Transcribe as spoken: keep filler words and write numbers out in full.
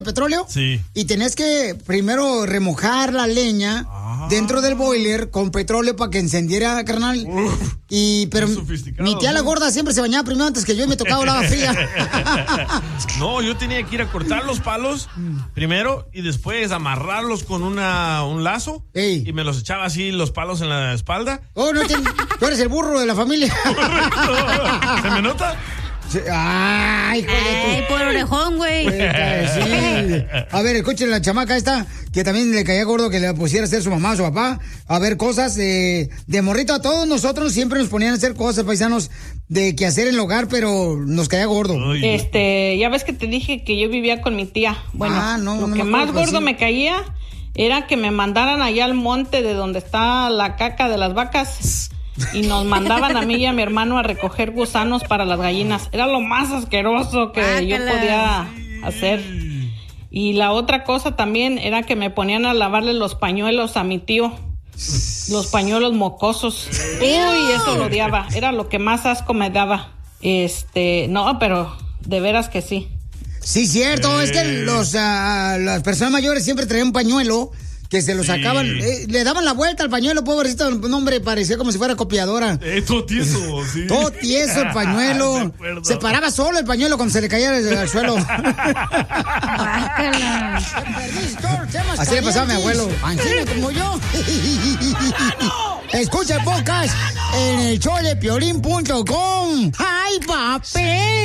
petróleo. Sí. Y tenés que primero remojar la leña ah. dentro del boiler con petróleo para que encendiera, carnal. Uf, y pero mi tía la gorda siempre se bañaba primero antes que yo y me tocaba lava fría. No, yo tenía que ir a cortar los palos primero y después amarrarlos con una un lazo. Ey. Y me los echaba así los palos en la espalda. Oh, no, te, tú eres el burro de la familia. ¿Se me nota? Ay, hijo de Ay, por orejón, güey. Sí. A ver, escuchen la chamaca esta, que también le caía gordo que le pusiera a hacer su mamá, su papá. A ver, cosas eh, de morrito. A todos nosotros siempre nos ponían a hacer cosas, paisanos, de que hacer en el hogar, pero nos caía gordo. Ay. Este, ya ves que te dije que yo vivía con mi tía. Bueno, ah, no, lo no que me más gordo sí. me caía era que me mandaran allá al monte de donde está la caca de las vacas. Y nos mandaban a mí y a mi hermano a recoger gusanos para las gallinas. Era lo más asqueroso que Bácala. yo podía hacer. Y la otra cosa también era que me ponían a lavarle los pañuelos a mi tío. Los pañuelos mocosos. Uy, eso lo odiaba. Era lo que más asco me daba. Este, no, pero de veras que sí. Sí, cierto. Eh. Es que los, uh, las personas mayores siempre traían un pañuelo que se lo sacaban, sí. eh, le daban la vuelta al pañuelo, pobrecito, el hombre parecía como si fuera copiadora. Eh, todo tieso, sí. Todo tieso el pañuelo. Se paraba solo el pañuelo cuando se le caía al, al suelo. Así le pasaba a mi abuelo. Anciano como yo. Escucha el podcast en el show de piolín punto com. ¡Ay, papel!